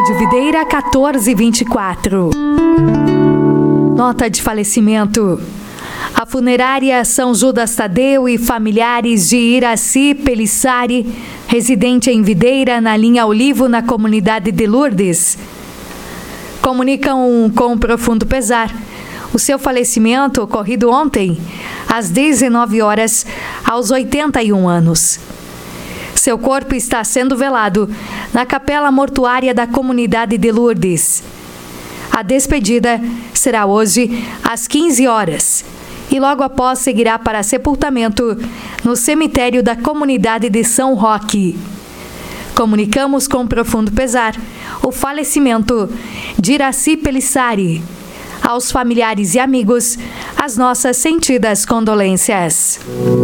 Rádio Videira 1424. Nota de falecimento. A funerária São Judas Tadeu e familiares de Iraci Pelissari, residente em Videira, na linha Olivo, na comunidade de Lourdes, comunicam com profundo pesar o seu falecimento ocorrido ontem, às 19 horas, aos 81 anos. Seu corpo está sendo velado na capela mortuária da comunidade de Lourdes. A despedida será hoje, às 15 horas, e logo após seguirá para sepultamento no cemitério da comunidade de São Roque. Comunicamos com profundo pesar o falecimento de Iraci Pelissari. Aos familiares e amigos, as nossas sentidas condolências.